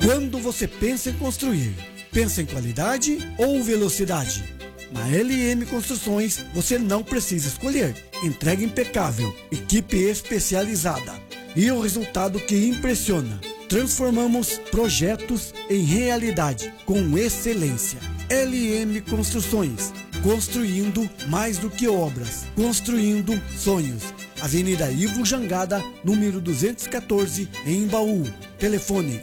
Quando você pensa em construir, pensa em qualidade ou velocidade? Na LM Construções você não precisa escolher. Entrega impecável, equipe especializada e o resultado que impressiona. Transformamos projetos em realidade com excelência. LM Construções, construindo mais do que obras, construindo sonhos. Avenida Ivo Jangada, número 214, em Baú. Telefone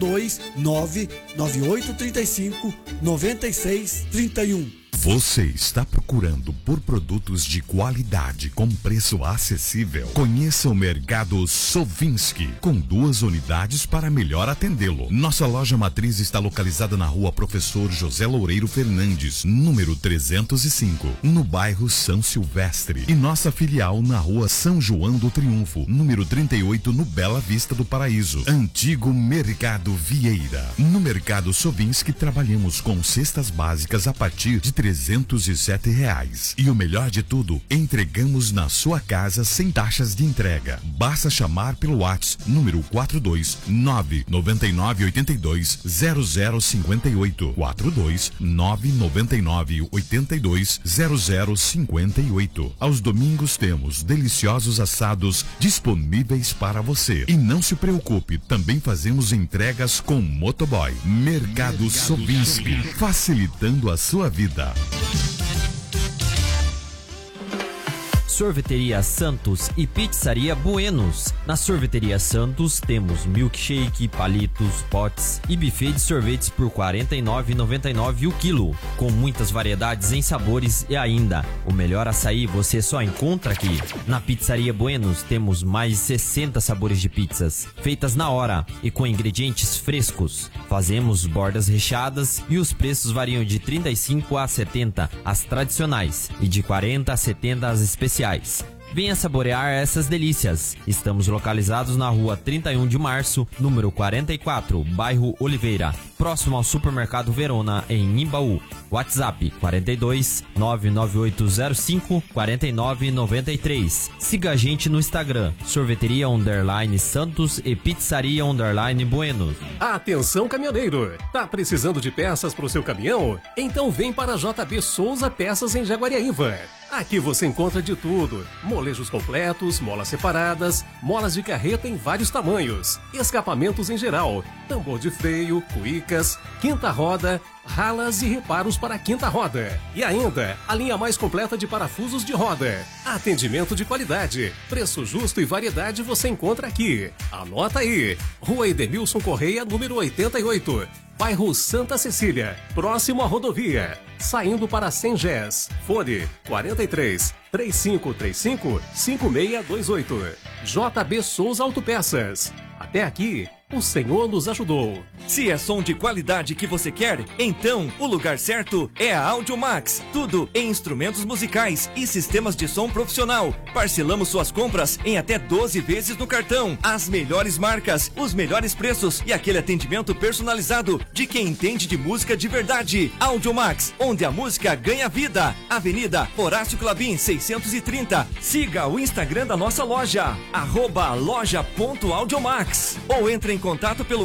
429-9835-9631. Você está procurando por produtos de qualidade com preço acessível? Conheça o Mercado Sovinski, com 2 unidades para melhor atendê-lo. Nossa loja matriz está localizada na rua Professor José Loureiro Fernandes, número 305, no bairro São Silvestre. E nossa filial na rua São João do Triunfo, número 38, no Bela Vista do Paraíso. Antigo Mercado Vieira. No Mercado Sovinski trabalhamos com cestas básicas a partir de R$307. E o melhor de tudo, entregamos na sua casa sem taxas de entrega. Basta chamar pelo WhatsApp número 429-9982-0058. 429-9982-0058. Aos domingos temos deliciosos assados disponíveis para você. E não se preocupe, também fazemos entregas com motoboy. Mercado Sovinski, facilitando a sua vida. Sorveteria Santos e Pizzaria Buenos. Na Sorveteria Santos temos milkshake, palitos, potes e buffet de sorvetes por R$ 49,99 o quilo, com muitas variedades em sabores e ainda o melhor açaí você só encontra aqui. Na Pizzaria Buenos temos mais de 60 sabores de pizzas, feitas na hora e com ingredientes frescos. Fazemos bordas recheadas e os preços variam de 35 a 70 as tradicionais e de 40 a 70 as especiais. Venha saborear essas delícias. Estamos localizados na rua 31 de março, número 44, bairro Oliveira, próximo ao Supermercado Verona, em Imbaú. WhatsApp 42 99805 4993. Siga a gente no Instagram, Sorveteria Santos e Pizzaria Buenos. Atenção, caminhoneiro! Tá precisando de peças para o seu caminhão? Então vem para a JB Souza Peças em Jaguariaíva. Aqui você encontra de tudo: molejos completos, molas separadas, molas de carreta em vários tamanhos, escapamentos em geral, tambor de freio, cuicas, quinta roda, ralas e reparos para a quinta roda. E ainda, a linha mais completa de parafusos de roda. Atendimento de qualidade, preço justo e variedade você encontra aqui. Anota aí: Rua Edemilson Correia, número 88, bairro Santa Cecília, próximo à rodovia, saindo para Sengés. Fone 43 3535 5628. JB Souza Autopeças. Até aqui, o Senhor nos ajudou. Se é som de qualidade que você quer, então o lugar certo é a Audiomax. Tudo em instrumentos musicais e sistemas de som profissional. Parcelamos suas compras em até 12 vezes no cartão. As melhores marcas, os melhores preços e aquele atendimento personalizado de quem entende de música de verdade. Audiomax, onde a música ganha vida. Avenida Horácio Clabin 630. Siga o Instagram da nossa loja, @loja.audiomax, ou entre em contato pelo